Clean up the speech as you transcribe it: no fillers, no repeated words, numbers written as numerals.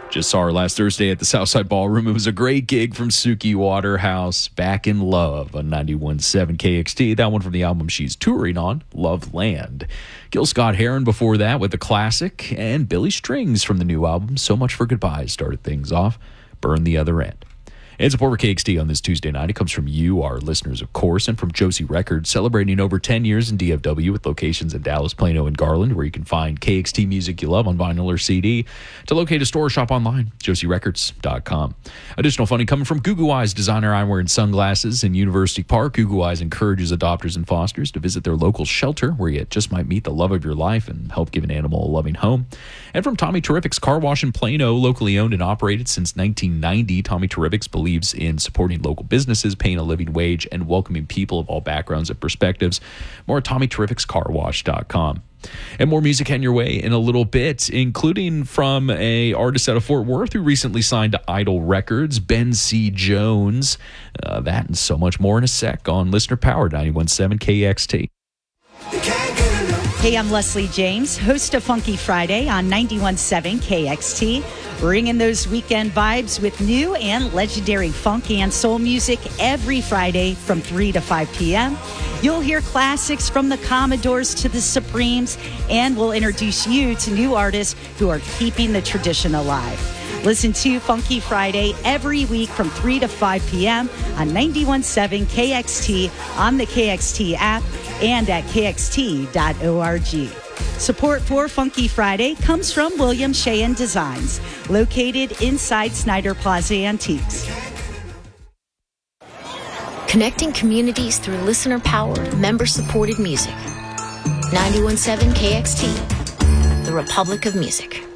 Just saw her last Thursday at the Southside Ballroom. It was a great gig from Suki Waterhouse. Back in Love on 91.7 KXT. That one from the album she's touring on, Love Land. Gil Scott-Heron before that with the classic. And Billy Strings from the new album, So Much for Goodbyes, started things off. Burn the Other End. And support for KXT on this Tuesday night. It comes from you, our listeners, of course, and from Josie Records, celebrating over 10 years in DFW with locations in Dallas, Plano, and Garland, where you can find KXT music you love on vinyl or CD. To locate a store or shop online, josierecords.com. Additional funding coming from Goo Eyes Designer Eyewear and Sunglasses in University Park. Goo Eyes encourages adopters and fosters to visit their local shelter, where you just might meet the love of your life and help give an animal a loving home. And from Tommy Terrific's Car Wash in Plano, locally owned and operated since 1990, Tommy Terrific's believes in supporting local businesses, paying a living wage, and welcoming people of all backgrounds and perspectives. More at TommyTerrificsCarWash.com. And more music heading your way in a little bit, including from a artist out of Fort Worth who recently signed to Idol Records, Ben C. Jones. That and so much more in a sec on Listener Power 91.7 KXT. Hey, I'm Leslie James, host of Funky Friday on 91.7 KXT. Bringing those weekend vibes with new and legendary funk and soul music every Friday from 3 to 5 p.m. You'll hear classics from the Commodores to the Supremes, and we'll introduce you to new artists who are keeping the tradition alive. Listen to Funky Friday every week from 3 to 5 p.m. on 91.7 KXT, on the KXT app, and at kxt.org. Support for Funky Friday comes from William Sheehan Designs, located inside Snyder Plaza Antiques. Connecting communities through listener-powered, member-supported music. 91.7 KXT, the Republic of Music.